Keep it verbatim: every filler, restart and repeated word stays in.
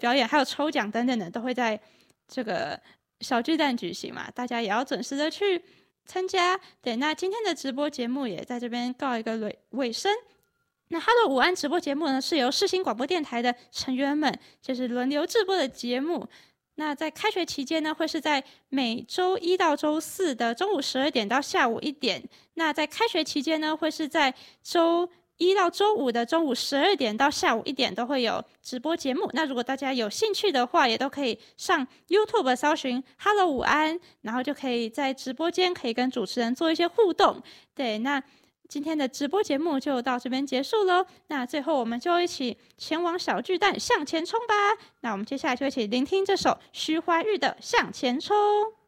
表演，还有抽奖等等的，都会在这个小巨蛋举行嘛，大家也要准时的去参加。对，那今天的直播节目也在这边告一个尾尾声。那 Hello 午安直播节目呢，是由世新广播电台的成员们就是轮流制播的节目。那在开学期间呢，会是在每周一到周四的中午十二点到下午一点。那在开学期间呢，会是在周一到周五的中午十二点到下午一点都会有直播节目。那如果大家有兴趣的话，也都可以上 YouTube 搜寻 Hello 午安，然后就可以在直播间可以跟主持人做一些互动。对，那今天的直播节目就到这边结束咯。那最后我们就一起前往小巨蛋向前冲吧。那我们接下来就一起聆听这首徐怀钰的《向前冲》。